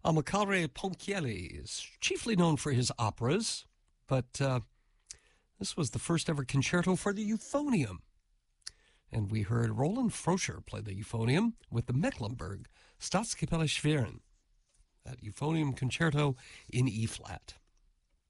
Amilcare Ponchielli is chiefly known for his operas, but this was the first ever concerto for the euphonium. And we heard Roland Froscher play the euphonium with the Mecklenburg Staatskapelle Schwerin, that euphonium concerto in E-flat.